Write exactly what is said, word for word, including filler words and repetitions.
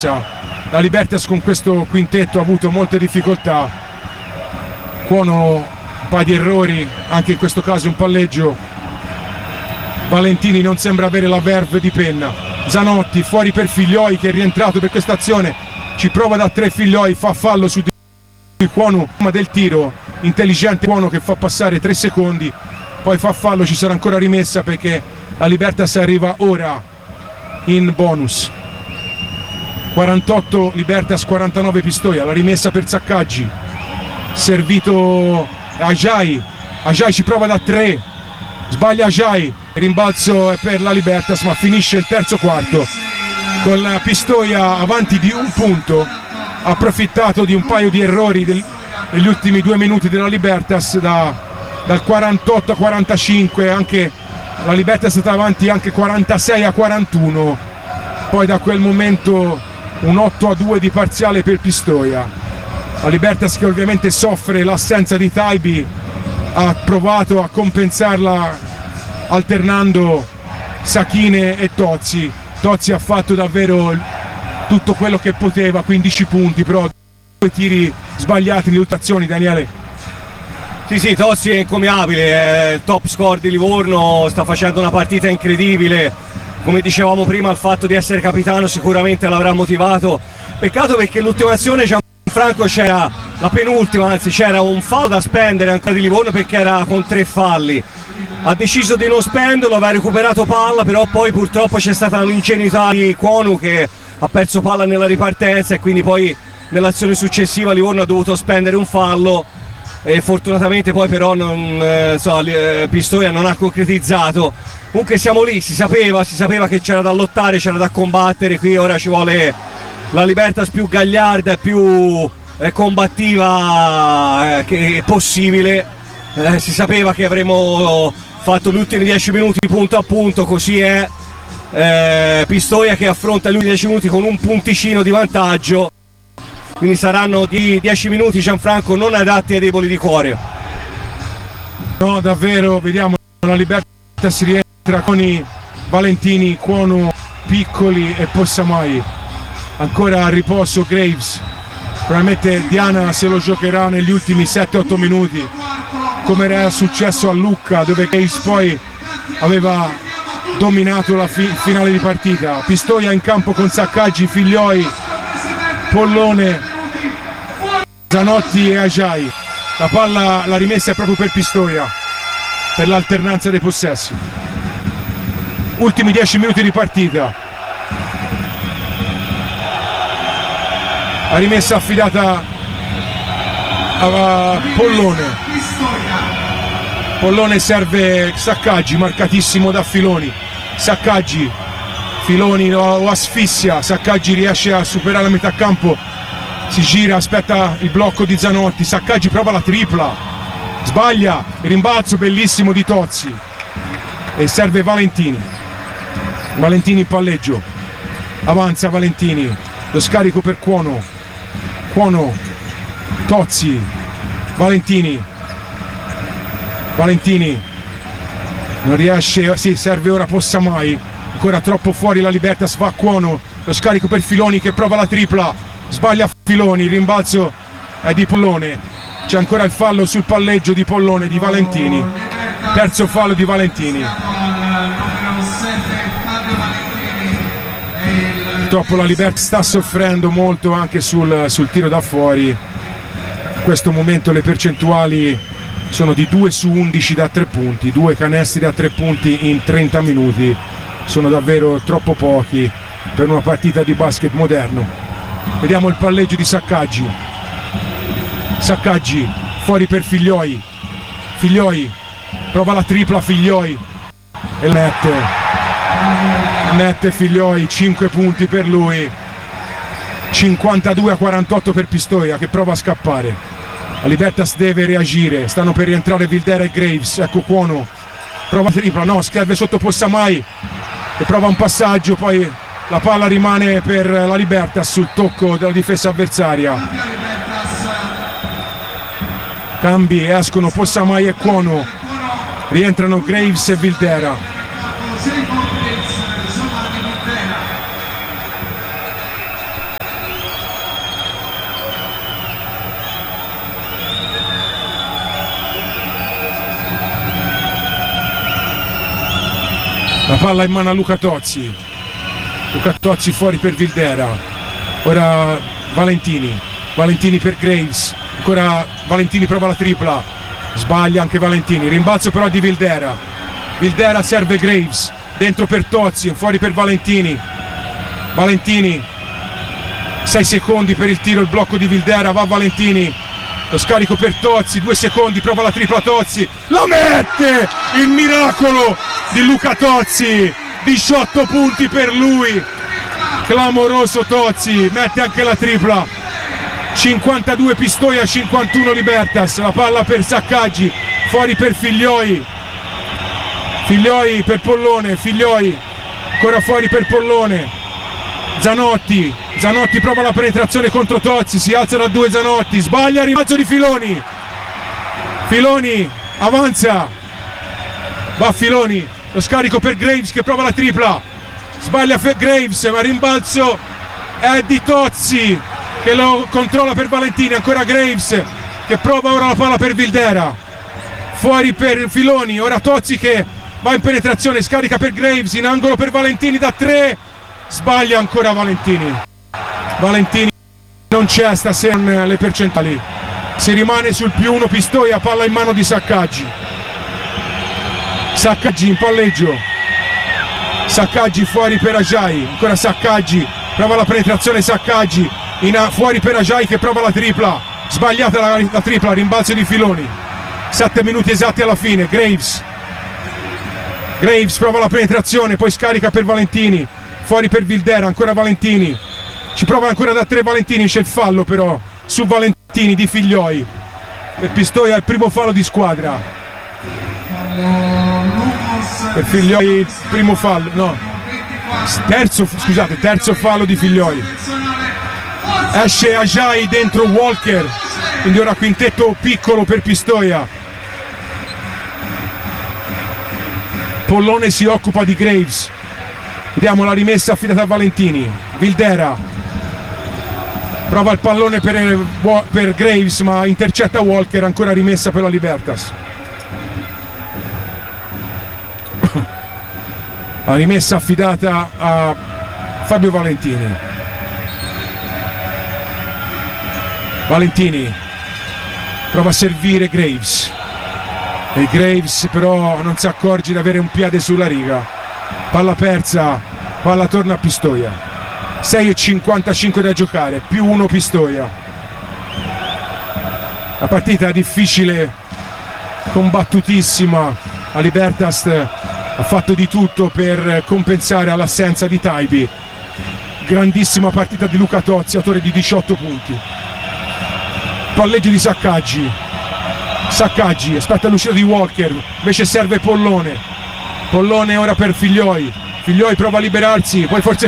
La Libertas con questo quintetto ha avuto molte difficoltà. Cuono un paio di errori, anche in questo caso un palleggio. Valentini non sembra avere la verve di penna. Zanotti fuori per Figlioi, che è rientrato per questa azione, ci prova da tre Figlioi, fa fallo su di Cuono del tiro, intelligente Cuono che fa passare tre secondi, poi fa fallo, ci sarà ancora rimessa perché la Libertas arriva ora in bonus. quarantotto Libertas, quarantanove Pistoia, la rimessa per Saccaggi, servito Ajay, Ajay ci prova da tre, sbaglia Ajay, rimbalzo è per la Libertas, ma finisce il terzo quarto con la Pistoia avanti di un punto, ha approfittato di un paio di errori del, degli ultimi due minuti della Libertas, da, dal quarantotto a quarantacinque, anche la Libertas è stata avanti anche quarantasei a quarantuno, poi da quel momento un otto a due di parziale per Pistoia. La Libertas, che ovviamente soffre l'assenza di Taibi, ha provato a compensarla alternando Sachine e Tozzi. Tozzi ha fatto davvero tutto quello che poteva, quindici punti, però due tiri sbagliati nelle ultime azioni, Daniele. Sì, sì, Tozzi è incommiabile, è il top score di Livorno, sta facendo una partita incredibile. Come dicevamo prima, il fatto di essere capitano sicuramente l'avrà motivato. Peccato perché l'ultima azione Gianfranco c'era, la penultima anzi, c'era un fallo da spendere ancora di Livorno perché era con tre falli. Ha deciso di non spenderlo, aveva recuperato palla, però poi purtroppo c'è stata l'ingenuità di Cuono che ha perso palla nella ripartenza e quindi poi nell'azione successiva Livorno ha dovuto spendere un fallo e fortunatamente poi però non, eh, so, eh, Pistoia non ha concretizzato. Comunque siamo lì, si sapeva, si sapeva che c'era da lottare, c'era da combattere, qui ora ci vuole la Libertas più gagliarda e più eh, combattiva eh, che possibile. Eh, si sapeva che avremmo fatto gli ultimi dieci minuti punto a punto, così è. Eh, Pistoia che affronta gli ultimi dieci minuti con un punticino di vantaggio, quindi saranno di dieci minuti, Gianfranco, non adatti ai deboli di cuore. No, davvero, vediamo, la Libertas rientra con i Valentini, Cuono, Piccoli e Possamai. Ancora a riposo Graves, probabilmente Diana se lo giocherà negli ultimi sette otto minuti, come era successo a Lucca, dove Graves poi aveva dominato la fi- finale di partita. Pistoia in campo con Saccaggi, Figlioi, Pollone, Zanotti e Ajay. La palla, la rimessa è proprio per Pistoia, per l'alternanza dei possessi. Ultimi dieci minuti di partita. La rimessa affidata a Pollone. Pollone serve Saccaggi, marcatissimo da Filoni. Saccaggi, Filoni lo asfissia, Saccaggi riesce a superare la metà campo, si gira, aspetta il blocco di Zanotti, Saccaggi prova la tripla, sbaglia, il rimbalzo bellissimo di Tozzi e serve Valentini. Valentini in palleggio, avanza Valentini, lo scarico per Cuono, Cuono, Tozzi, Valentini, Valentini non riesce, sì, serve ora Possamai, ancora troppo fuori la Libertas, va a Cuono, lo scarico per Filoni che prova la tripla, sbaglia Filoni, il rimbalzo è di Pollone, c'è ancora il fallo sul palleggio di Pollone, di Valentini, terzo fallo di Valentini. Purtroppo la Libertas sta soffrendo molto anche sul, sul tiro da fuori, in questo momento le percentuali sono di due su undici da tre punti, due canestri da tre punti in trenta minuti, sono davvero troppo pochi per una partita di basket moderno. Vediamo il palleggio di Saccaggi, Saccaggi fuori per Figlioi, Figlioi prova la tripla, Figlioi e mette, mette Figlioi, cinque punti per lui, cinquantadue a quarantotto per Pistoia che prova a scappare. La Libertas deve reagire, stanno per rientrare Vildera e Graves, ecco Cuono, prova tripla, no, scherve sotto Possamai e prova un passaggio, poi la palla rimane per la Libertas sul tocco della difesa avversaria. Cambi, escono Possamai e Cuono, rientrano Graves e Vildera. La palla in mano a Luca Tozzi. Luca Tozzi fuori per Vildera. Ora Valentini. Valentini per Graves. Ancora Valentini prova la tripla. Sbaglia anche Valentini. Rimbalzo però di Vildera. Vildera serve Graves. Dentro per Tozzi. Fuori per Valentini. Valentini. sei secondi per il tiro. Il blocco di Vildera. Va Valentini. Lo scarico per Tozzi. Due secondi. Prova la tripla Tozzi. La mette! Il miracolo di Luca Tozzi. diciotto punti per lui. Clamoroso Tozzi. Mette anche la tripla. cinquantadue Pistoia, cinquantuno Libertas. La palla per Saccaggi, fuori per Figlioi. Figlioi per Pollone, Figlioi ancora fuori per Pollone. Zanotti, Zanotti prova la penetrazione contro Tozzi, si alza da due Zanotti, sbaglia, rimbalzo di Filoni. Filoni avanza, va Filoni, lo scarico per Graves che prova la tripla. Sbaglia Graves, ma rimbalzo è di Tozzi che lo controlla per Valentini, ancora Graves che prova ora la palla per Vildera, fuori per Filoni, ora Tozzi che va in penetrazione, scarica per Graves, in angolo per Valentini da tre, sbaglia ancora Valentini. Valentini non c'è stasera le percentuali, si rimane sul più uno Pistoia, palla in mano di Saccaggi. Saccaggi in palleggio, Saccaggi fuori per Ajay, ancora Saccaggi, prova la penetrazione Saccaggi, in a, fuori per Ajay che prova la tripla, sbagliata la, la tripla, rimbalzo di Filoni. Sette minuti esatti alla fine. Graves Graves prova la penetrazione, poi scarica per Valentini, fuori per Vildera, ancora Valentini, ci prova ancora da tre Valentini, c'è il fallo però su Valentini di Figlioi. Per Pistoia il primo fallo di squadra. Per Figlioi il primo fallo, no, terzo, scusate, terzo fallo di Figlioi. Esce Ajay dentro Walker, quindi ora quintetto piccolo per Pistoia. Pollone si occupa di Graves, vediamo la rimessa affidata a Valentini. Vildera prova il pallone per, per Graves ma intercetta Walker, ancora rimessa per la Libertas. La rimessa affidata a Fabio Valentini. Valentini prova a servire Graves e Graves però non si accorge di avere un piede sulla riga, palla persa, palla torna a Pistoia. Sei e cinquantacinque da giocare, più uno Pistoia. La partita è difficile, combattutissima. La Libertas ha fatto di tutto per compensare all'assenza di Taibi. Grandissima partita di Luca Tozzi, autore di diciotto punti. Palleggio di Saccaggi. Saccaggi aspetta l'uscita di Walker, invece serve Pollone. Pollone ora per Figlioi. Figlioi prova a liberarsi, poi forse